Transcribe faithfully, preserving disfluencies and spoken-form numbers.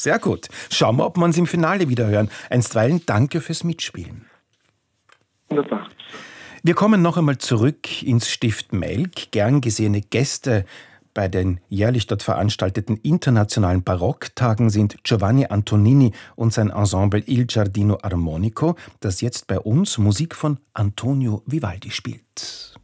Sehr gut. Schauen wir, ob wir uns im Finale wieder hören. Einstweilen danke fürs Mitspielen. Wunderbar. Wir kommen noch einmal zurück ins Stift Melk. Gern gesehene Gäste bei den jährlich dort veranstalteten internationalen Barocktagen sind Giovanni Antonini und sein Ensemble Il Giardino Armonico, das jetzt bei uns Musik von Antonio Vivaldi spielt.